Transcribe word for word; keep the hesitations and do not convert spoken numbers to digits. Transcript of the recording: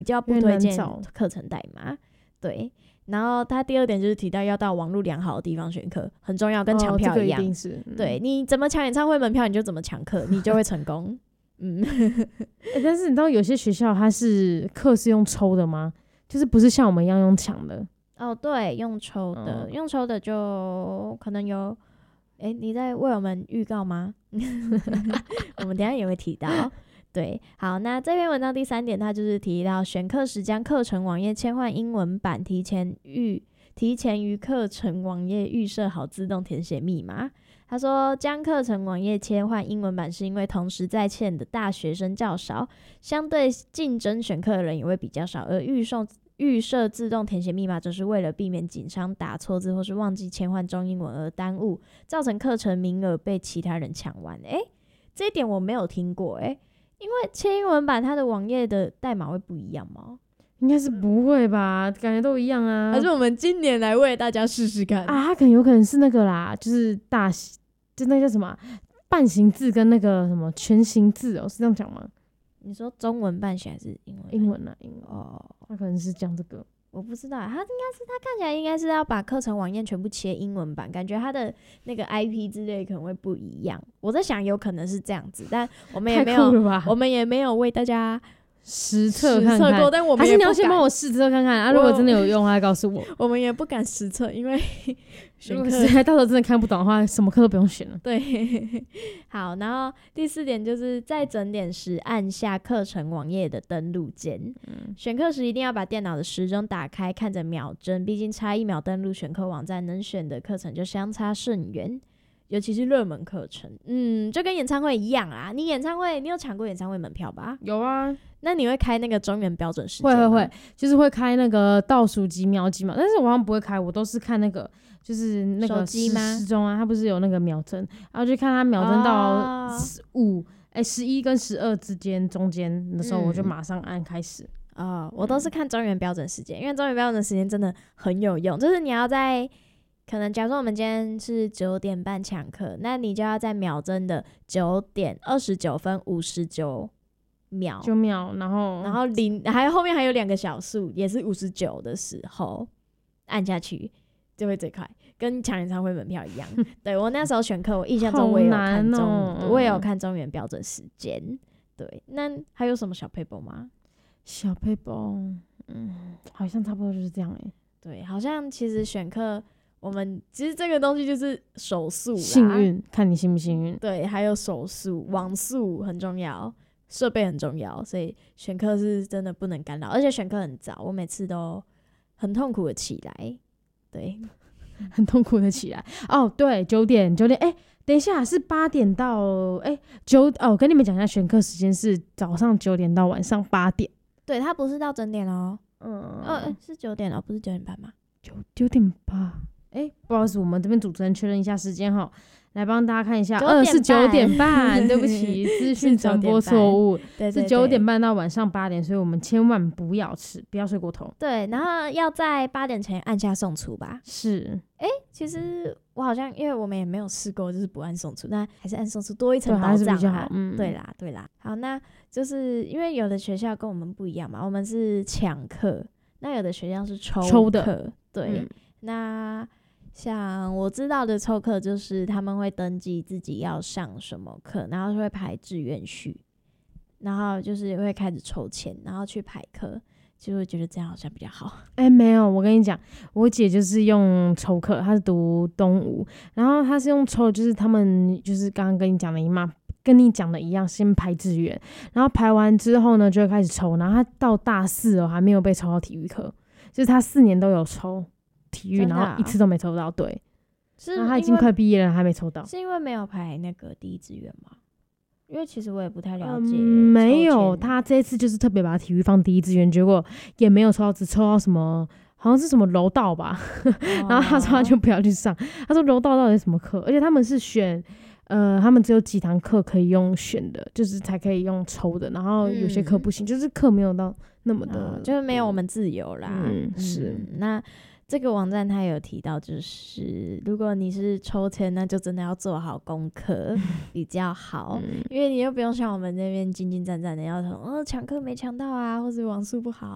比较不推荐课程代码。对，然后他第二点就是提到要到网络良好的地方选课，很重要，跟抢票一样。 哦这个、一定是、嗯、 对，你怎么抢演唱会门票，你就怎么抢课，你就会成功。嗯、 欸，但是你知道有些学校它是课是用抽的吗？就是不是像我们一样用抢的？ 哦，对，用抽的，嗯、用抽的就可能有。哎、欸，你在为我们预告吗？我们等一下也会提到。对，好，那这篇文章第三点，它就是提到选课时将课程网页切换英文版，提前预提前于课程网页预设好自动填写密码。他说，将课程网页切换英文版是因为同时在线的大学生较少，相对竞争选课的人也会比较少，而预送。预设自动填写密码，就是为了避免紧张打错字或是忘记切换中英文而耽误，造成课程名额被其他人抢完。哎、欸，这一点我没有听过。哎、欸，因为切英文版它的网页的代码会不一样吗？ 应该是不会吧，感觉都一样啊。 还是我们今年来为大家试试看啊？它可能有可能是那个啦，就是大，就那叫什么半形字跟那个什么全形字哦，是这样讲吗？ 你说中文版写还是英文？ 英文啊，英文哦， 他可能是讲这个， 我不知道，他应该是他看起来应该是要把课程网页全部切英文版，感觉他的那个 I P 之类可能会不一样。我在想有可能是这样子，但我们也没有，我们也没有为大家实测看看， 过，但我们也不敢还是你要先帮我试测看看啊？如果真的有用，他告诉我。 我们也不敢实测，因为如果实在到时候真的看不懂的话，什么课都不用选了。 对，好，然后第四点就是在整点时按下课程网页的登录键、嗯。选课时一定要把电脑的时钟打开，看着秒针，毕竟差一秒登录选课网站，能选的课程就相差甚远。尤其是热门课程，嗯，就跟演唱会一样啊。你演唱会，你有抢过演唱会门票吧？ 有啊。 那你会开那个中原标准时间吗？ 会会会，就是会开那个倒数几秒几秒，但是我好像不会开，我都是看那个就是那个时时钟啊，它不是有那个秒针，然后就看它秒针到十五哎十一跟十二之间中间的时候，我就马上按开始。 嗯、哦，我都是看中原标准时间，因为中原标准时间真的很有用，就是你要在。可能假如说我们今天是九点半抢课，那你就要在秒针的九点二十九分五十九秒， 九秒，然后然后零还有后面还有两个小数，也是五十九的时候按下去就会最快，跟抢演唱会门票一样。对，我那时候选课，我印象中我也有看中， 哦、 我也有看中原标准时间。对，那还有什么小撇步吗？ 小撇步，嗯，好像差不多就是这样哎、欸。 对，好像其实选课。我们其实这个东西就是手速啦， 幸运，看你幸不幸运。 对，还有手速、网速很重要，设备很重要，所以选课是真的不能干扰，而且选课很早，我每次都很痛苦的起来，对， 很痛苦的起来。哦，对，九点，九点，哎、欸，等一下是八点到，哎、欸，九哦，我跟你们讲一下，选课时间是早上九点到晚上八点。 对，它不是到整点哦，嗯，呃，是九点哦，不是九点半吗？ 九九点八。哎、欸，不好意思，我们这边主持人确认一下时间哈，来帮大家看一下，呃，是九点半，对不起，资讯传播错误，是九点半到晚上八点，所以我们千万不要吃，不要睡过头。 对，然后要在八点前按下送出吧。 是， 哎、欸，其实我好像因为我们也没有试过，就是不按送出，但还是按送出多一层保障啊。嗯，对啦，对啦。好，那就是因为有的学校跟我们不一样嘛，我们是抢课，那有的学校是抽抽的， 对，嗯、那。像我知道的抽课就是他们会登记自己要上什么课，然后会排志愿序，然后就是会开始抽签，然后去排课，就会觉得这样好像比较好。 哎、欸，没有，我跟你讲，我姐就是用抽课，她是读东吴，然后她是用抽，就是他们就是刚刚跟你讲的一样，跟你讲的一样，先排志愿，然后排完之后呢，就会开始抽，然后她到大四哦还没有被抽到体育课，就是她四年都有抽。体育，然后一次都没抽到，对，是然后他已经快毕业了，还没抽到， 是因为没有排那个第一志愿吗？因为其实我也不太了解、嗯， 没有，他这一次就是特别把体育放第一志愿，结果也没有抽到，只抽到什么，好像是什么柔道吧，哦、然后他说他就不要去上，他说柔道到底是什么课？而且他们是选，呃，他们只有几堂课可以用选的，就是才可以用抽的，然后有些课不行，嗯、就是课没有到那么的， 哦、就是没有我们自由啦。 嗯，是、 嗯、那。这个网站它有提到，就是如果你是抽签，那就真的要做好功课比较好，嗯、因为你又不用像我们那边兢兢战战的要说，哦，抢课没抢到啊，或者网速不好